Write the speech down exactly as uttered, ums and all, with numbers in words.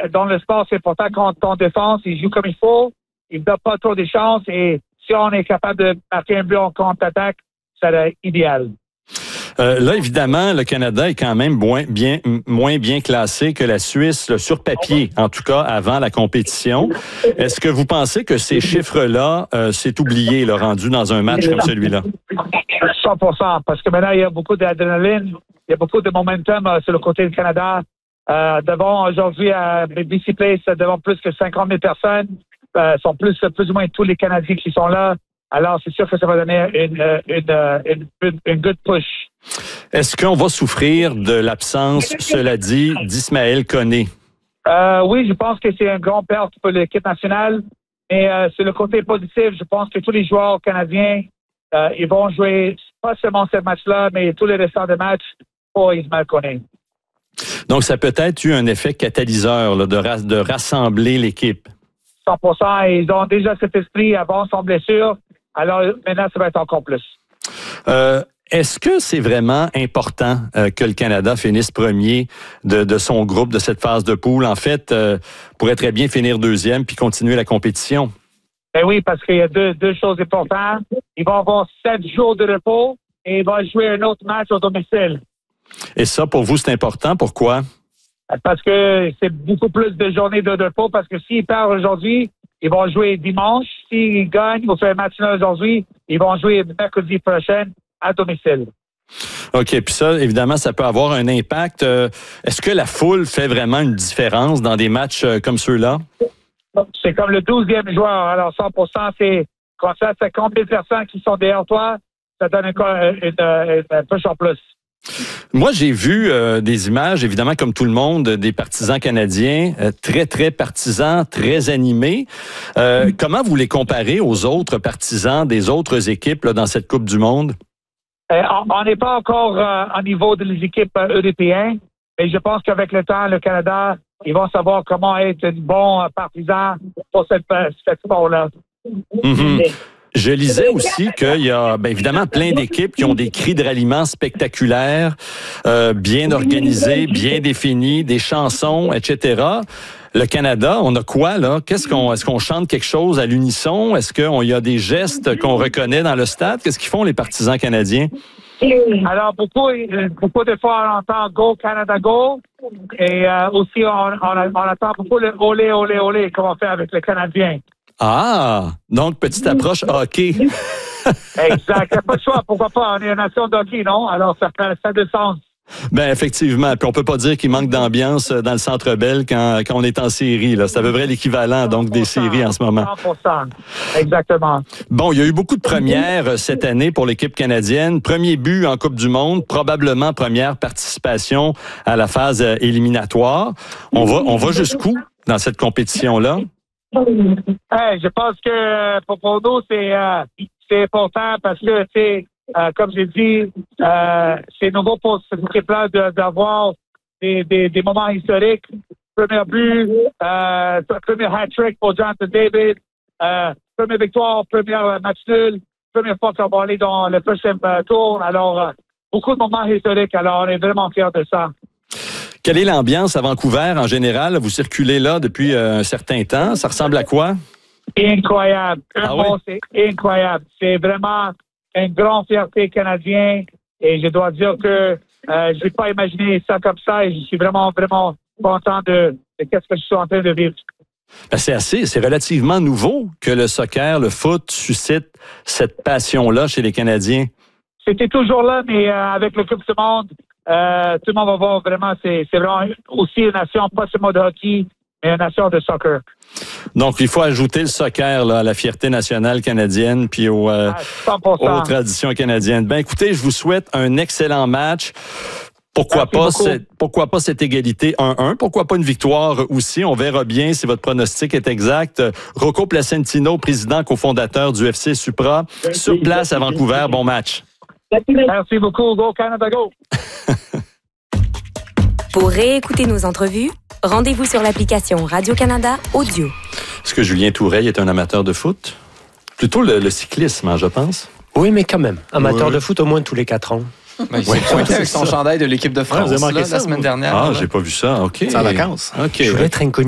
dans le sport, c'est important quand ton défense, il joue comme il faut, il ne donne pas trop de chances et si on est capable de marquer un but en contre-attaque, ça serait idéal. Euh, là, évidemment, le Canada est quand même moins bien, moins bien classé que la Suisse, là, sur papier, en tout cas avant la compétition. Est-ce que vous pensez que ces chiffres-là, euh, c'est oublié, là, rendu dans un match comme celui-là? cent pour cent, parce que maintenant, il y a beaucoup d'adrénaline, il y a beaucoup de momentum euh, sur le côté du Canada. Euh, devant, aujourd'hui, à B C Place, devant plus que cinquante mille personnes, euh, sont plus, plus ou moins tous les Canadiens qui sont là. Alors, c'est sûr que ça va donner une, une, une, une, une good push. Est-ce qu'on va souffrir de l'absence, cela dit, d'Ismaël Koné? Euh, oui, je pense que c'est un grand perte pour l'équipe nationale. Mais euh, sur le côté positif, je pense que tous les joueurs canadiens, euh, ils vont jouer pas seulement ce match-là, mais tous les restants de matchs pour Ismaël Koné. Donc, ça a peut-être eu un effet catalyseur là, de, ra- de rassembler l'équipe. cent pour cent. Ils ont déjà cet esprit avant son blessure. Alors, maintenant, ça va être encore plus. Euh, est-ce que c'est vraiment important euh, que le Canada finisse premier de, de son groupe, de cette phase de poule? En fait, euh, pourrait très bien finir deuxième puis continuer la compétition. Ben oui, parce qu'il y a deux, deux choses importantes. Ils vont avoir sept jours de repos et ils vont jouer un autre match au domicile. Et ça, pour vous, c'est important. Pourquoi? Parce que c'est beaucoup plus de journées de repos. Parce que s'ils perdent aujourd'hui, ils vont jouer dimanche. S'ils gagnent ou font un match aujourd'hui, ils vont jouer mercredi prochain à domicile. OK. Puis ça, évidemment, ça peut avoir un impact. Euh, est-ce que la foule fait vraiment une différence dans des matchs euh, comme ceux-là? C'est comme le douzième joueur. Alors, cent pour cent, c'est quand ça, c'est combien de personnes qui sont derrière toi, ça donne une, une, une, une push en plus. Moi, j'ai vu euh, des images, évidemment, comme tout le monde, des partisans canadiens, euh, très, très partisans, très animés. Euh, comment vous les comparez aux autres partisans des autres équipes là, dans cette Coupe du Monde? Euh, on n'est pas encore euh, au niveau des équipes euh, européennes, mais je pense qu'avec le temps, le Canada, ils vont savoir comment être un bon euh, partisan pour cette, cette sport-là. Mm-hmm. Je lisais aussi qu'il y a, bien évidemment, plein d'équipes qui ont des cris de ralliement spectaculaires, euh, bien organisés, bien définis, des chansons, et cetera. Le Canada, on a quoi, là? Qu'est-ce qu'on, est-ce qu'on chante quelque chose à l'unisson? Est-ce qu'il y a des gestes qu'on reconnaît dans le stade? Qu'est-ce qu'ils font, les partisans canadiens? Alors, beaucoup, beaucoup de fois, on entend Go Canada Go. Et euh, aussi, on, on, on attend beaucoup le olé, olé, olé, comme on fait avec les Canadiens. Ah! Donc, petite approche hockey. Exact. Il n'y a pas de choix. Pourquoi pas? On est une nation de hockey, non? Alors, ça fait ça a du sens. Ben effectivement. Puis on peut pas dire qu'il manque d'ambiance dans le Centre Bell quand, quand on est en série. Là. C'est à peu près l'équivalent donc des séries en ce moment. cent pour cent. Exactement. Bon, il y a eu beaucoup de premières cette année pour l'équipe canadienne. Premier but en Coupe du Monde, probablement première participation à la phase éliminatoire. On va, on va jusqu'où dans cette compétition-là? Hey, je pense que pour, pour nous, c'est, euh, c'est important parce que, tu sais, euh, comme j'ai dit, euh, c'est nouveau pour cette équipe-là de, d'avoir des, des, des moments historiques. Premier but, euh, premier hat-trick pour Jonathan David, euh, première victoire, premier match nul, première fois qu'on va aller dans le prochain tour. Alors, euh, beaucoup de moments historiques. Alors, on est vraiment fiers de ça. Quelle est l'ambiance à Vancouver en général? Vous circulez là depuis euh, un certain temps. Ça ressemble à quoi? Incroyable. Ah bon, oui? C'est incroyable. C'est vraiment une grande fierté canadienne. Et je dois dire que euh, je n'ai pas imaginé ça comme ça. Et je suis vraiment, vraiment content de, de ce que je suis en train de vivre. Ben c'est assez, c'est relativement nouveau que le soccer, le foot suscite cette passion-là chez les Canadiens. C'était toujours là, mais euh, avec le Coupe du Monde, euh, tout le monde va voir vraiment, c'est, c'est vraiment aussi une nation, pas seulement de hockey, mais une nation de soccer. Donc, il faut ajouter le soccer là, à la fierté nationale canadienne puis aux, euh, aux traditions canadiennes. Ben, écoutez, je vous souhaite un excellent match. Pourquoi pas, cette, pourquoi pas cette égalité un un? Pourquoi pas une victoire aussi? On verra bien si votre pronostic est exact. Rocco Placentino, président cofondateur du F C Supra, sur place à Vancouver. Bon match. Merci beaucoup. Go Canada, go! Pour réécouter nos entrevues, rendez-vous sur l'application Radio-Canada Audio. Est-ce que Julien Toureille est un amateur de foot? Plutôt le, le cyclisme, hein, je pense. Oui, mais quand même. Amateur oui. de foot au moins tous les quatre ans. Ben, il s'est pointé avec son chandail de l'équipe de France ouais, là, ça, la semaine vous? dernière. Ah, là. j'ai pas vu ça. OK. C'est en vacances. OK. Je voulais être inconnu.